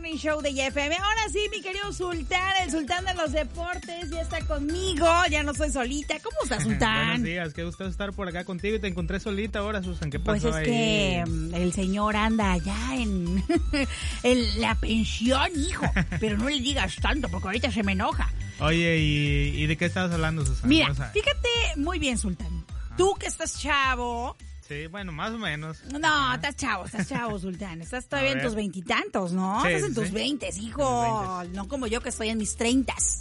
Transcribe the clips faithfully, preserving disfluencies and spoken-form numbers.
Morning Show de Y F M. Ahora sí, mi querido Sultán, el sultán de los deportes, ya está conmigo, ya no soy solita. ¿Cómo estás, Sultán? Buenos días, qué gusto estar por acá contigo y te encontré solita ahora, Susan, ¿qué pasó ahí? Pues es que el señor anda allá en, en la pensión, hijo, pero no le digas tanto porque ahorita se me enoja. Oye, ¿y, y de qué estabas hablando, Susan? Mira, O sea, fíjate muy bien, Sultán, ajá. Tú que estás chavo... Sí, bueno, más o menos. No, ajá. estás chavo, estás chavo, Sultán. Estás todavía en tus veintitantos, ¿no? Sí, estás en sí, tus sí. veintes, hijo. No como yo que estoy en mis treintas.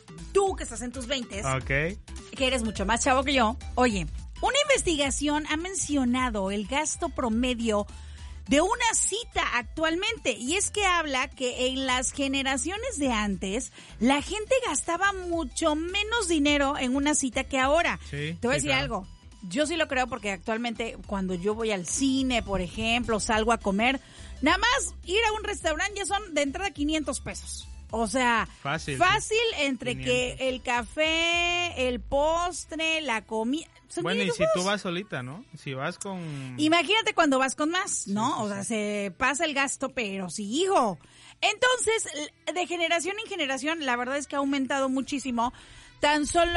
Tú que estás en tus veintes, okay. Que eres mucho más chavo que yo. Oye, una investigación ha mencionado el gasto promedio de una cita actualmente. Y es que habla que en las generaciones de antes, la gente gastaba mucho menos dinero en una cita que ahora. Sí, Te voy a sí, decir claro. algo. Yo sí lo creo porque actualmente cuando yo voy al cine, por ejemplo, salgo a comer, nada más ir a un restaurante ya son de entrada quinientos pesos. O sea, fácil, fácil sí. Entre quinientos. Que el café, el postre, la comida. Bueno, y si tú vas solita, ¿no? Si vas con... Imagínate cuando vas con más, ¿no? Sí, sí, o sea, sí. se pasa el gasto, pero sí, hijo. Entonces, de generación en generación, la verdad es que ha aumentado muchísimo. Tan solo,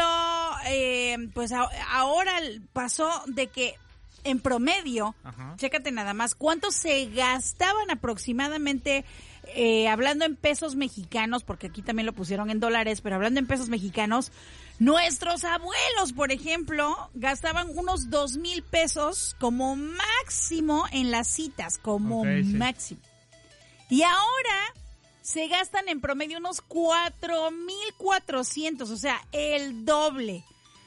eh, pues a, ahora pasó de que en promedio, ajá, chécate nada más, ¿cuánto se gastaban aproximadamente, eh, hablando en pesos mexicanos, porque aquí también lo pusieron en dólares, pero hablando en pesos mexicanos, nuestros abuelos, por ejemplo, gastaban unos dos mil pesos como máximo en las citas, como okay, máximo. Sí. Y ahora... se gastan en promedio unos cuatro mil cuatrocientos, o sea, el doble.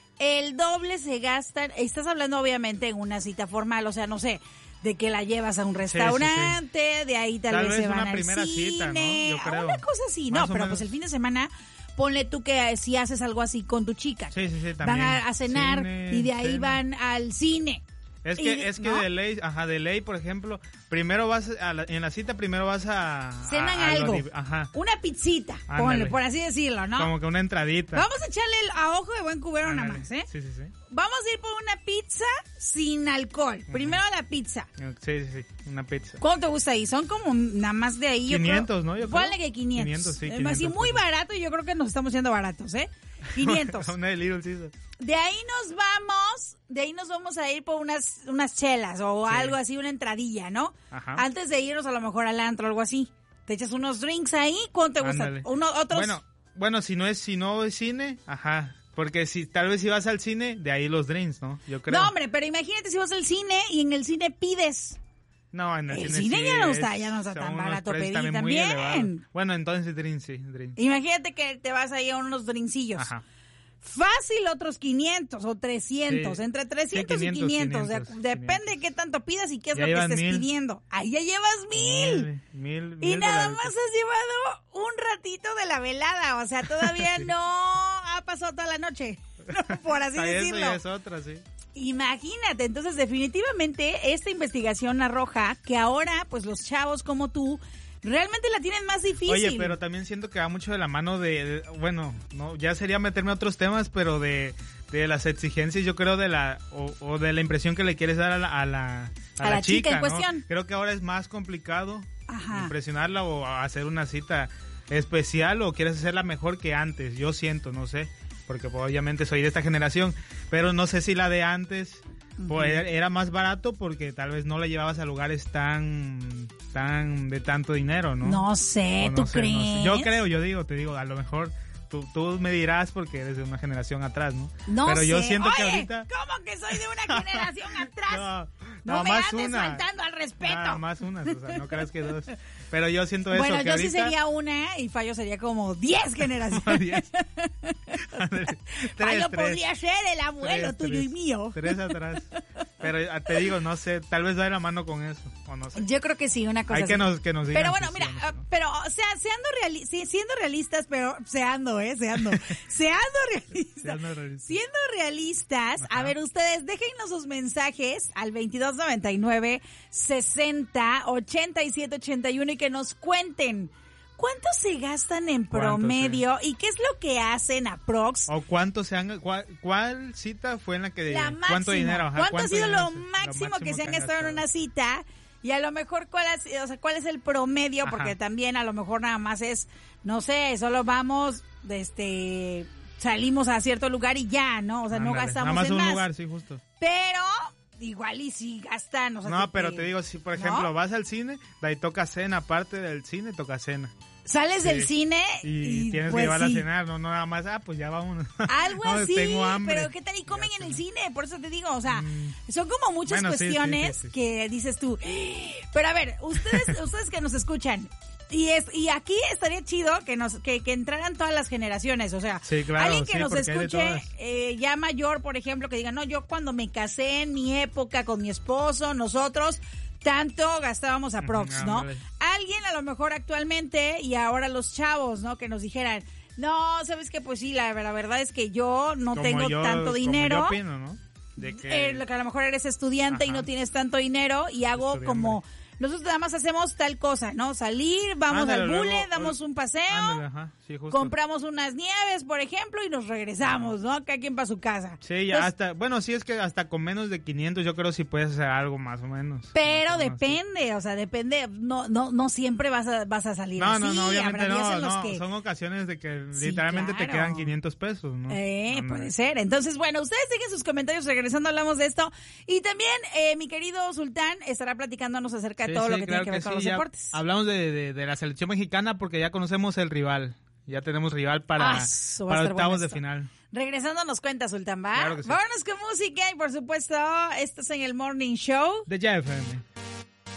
El doble se gastan, estás hablando obviamente en una cita formal, o sea, no sé, de que la llevas a un restaurante, sí, sí, sí. De ahí tal, tal vez, vez se van al cine, cita, ¿no? Yo creo. Una cosa así, Más no, pero menos. Pues el fin de semana, ponle tú que si haces algo así con tu chica, sí, sí, sí, también. Van a, a cenar cine, y de ahí cena. Van al cine. Es que, y, es que ¿no? de ley, ajá, de ley, por ejemplo, primero vas a la, en la cita primero vas a... Cenan a, a algo, lo, ajá. Una pizzita, ponle, por así decirlo, ¿no? Como que una entradita. Vamos a echarle el, a ojo de buen cubero nada más, ¿eh? Sí, sí, sí. Vamos a ir por una pizza sin alcohol. Uh-huh. Primero la pizza. Sí, sí, sí, una pizza. ¿Cuánto te gusta ahí? Son como nada más de ahí. quinientos, yo creo, ¿no? Yo creo. Ponle que quinientos. quinientos, sí, quinientos. Así muy barato y yo creo que nos estamos yendo baratos, ¿eh? quinientos. Una de Little Caesar. De ahí nos vamos, de ahí nos vamos a ir por unas unas chelas o sí. Algo así, una entradilla, ¿no? Ajá. Antes de irnos a lo mejor al antro o algo así. Te echas unos drinks ahí, ¿cuánto te gusta? Uno, otros. Bueno, bueno, si no es si no es cine, ajá. Porque si tal vez si vas al cine, de ahí los drinks, ¿no? Yo creo. No, hombre, pero imagínate si vas al cine y en el cine pides. No, en el, el cine, cine sí ya no es, está, ya no está tan barato pedir también. también. Bueno, entonces drinks, sí, drinks. Imagínate que te vas ahí a unos drinksillos. Ajá. Fácil otros quinientos o trescientos, sí. Entre trescientos sí, quinientos, y quinientos, quinientos, de, depende quinientos. De qué tanto pidas y qué es ya lo que estés mil. Pidiendo. Ahí ya llevas mil. Mil, mil y mil nada dólares. Más has llevado un ratito de la velada, o sea, todavía sí. No ha pasado toda la noche, por así decirlo. Eso ya es otra, sí. Imagínate, entonces definitivamente esta investigación arroja que ahora, pues los chavos como tú, realmente la tienen más difícil. Oye, pero también siento que va mucho de la mano de, de bueno, no, ya sería meterme a otros temas, pero de, de las exigencias, yo creo, de la, o, o de la impresión que le quieres dar a la, a la, a a la, la chica, chica, en ¿no? cuestión. Creo que ahora es más complicado Ajá. impresionarla o hacer una cita especial o quieres hacerla mejor que antes, yo siento, no sé, porque pues, obviamente soy de esta generación, pero no sé si la de antes... Pues era más barato porque tal vez no la llevabas a lugares tan tan de tanto dinero, ¿no? No sé, no ¿tú sé, crees? No sé. Yo creo, yo digo, te digo, a lo mejor tú, tú me dirás porque eres de una generación atrás, ¿no? No Pero sé. yo siento Oye, que ahorita... ¿cómo que soy de una generación atrás? No, no, no me más andes una. faltando al respeto. Nada más una, o sea, no creas que dos. Pero yo siento eso, bueno, que yo ahorita... sí sería una y Fallo sería como diez generaciones. diez. Fallo podría ser el abuelo tres, tuyo tres, y mío. Tres atrás. Pero te digo, no sé, tal vez da de la mano con eso, o no sé. Yo creo que sí, una cosa Hay así. que nos, que nos digan. Pero bueno, sí, mira, sí, uh, no. pero, o sea, seando, reali sí, siendo realistas, pero seando, ¿eh? Seando. seando realistas. Seando realistas. Siendo realistas, Ajá. A ver, ustedes, déjennos sus mensajes al veintidós noventa y nueve, sesenta, ochenta y siete, ochenta y uno y que nos cuenten. ¿Cuánto se gastan en promedio y qué es lo que hacen aprox? O cuánto se han, cuál, cuál cita fue en la que La cuánto máximo. dinero, ajá, ¿Cuánto, ¿cuánto ha sido dinero lo se, máximo, lo máximo que se han han gastado en una cita? Y a lo mejor, ¿cuál es, o sea, cuál es el promedio? Ajá. Porque también a lo mejor nada más es, no sé, solo vamos, este, salimos a cierto lugar y ya, ¿no? O sea, Ándale, no gastamos nada más en un más. lugar, sí, justo. Pero igual y si gastan, o sea, No, que pero te digo, si por ¿no? ejemplo vas al cine, de ahí toca cena, aparte del cine, toca cena. Sales Sí. del cine Y, y, tienes pues, que llevar sí. a cenar, no, no nada más, ah, pues ya vámonos. Algo No, así, tengo hambre. pero ¿qué tal y comen Ya en el sé. cine? Por eso te digo, o sea, Mm. son como muchas Bueno, sí, sí, cuestiones sí, sí. que dices tú. Pero a ver, ustedes, ustedes que nos escuchan, y es y aquí estaría chido que nos que, que entraran todas las generaciones, o sea, Sí, claro, alguien que sí, nos porque hay de escuche todas. eh, ya mayor, por ejemplo, que diga, no, yo cuando me casé en mi época con mi esposo, nosotros tanto gastábamos a prox, Ujú, ¿no? ándale. Alguien a lo mejor actualmente y ahora los chavos, ¿no? Que nos dijeran, no, ¿sabes qué? Pues sí, la, la verdad es que yo no Como tengo yo- tanto como dinero. yo opino, ¿no? De que... Eh, lo que a lo mejor eres estudiante y Ajá. no tienes tanto dinero y hago Estudiante. como nosotros nada más hacemos tal cosa, ¿no? Salir, vamos Ándale, al bule, luego- damos un paseo, Ándale, ajá, sí, justo. compramos unas nieves, por ejemplo, y nos regresamos, ¿no? Cada quien para su casa. Sí, ya Entonces, hasta, bueno, sí es que hasta con menos de quinientos yo creo si puedes hacer algo más o menos. pero Más o menos, sí. depende, o sea, depende, no no no siempre vas a vas a salir No, así, no, no, obviamente habrá días no, en los no, que son ocasiones de que Sí, literalmente te claro. quedan quinientos pesos, ¿no? Eh, Ándale. puede ser. Entonces, bueno, ustedes dejen sus comentarios, regresando hablamos de esto. Y también eh, mi querido Sultán estará platicándonos acerca de Sí, todo sí, lo que claro tiene que ver con sí, los ya deportes. Hablamos de, de, de la selección mexicana porque ya conocemos el rival. Ya tenemos rival para, Ah, eso va a para estar bueno octavos de esto. final. Regresando nos cuenta Sultán, ¿va? Claro que sí. Vámonos con música y por supuesto, esto es en el Morning Show. De Ya F M.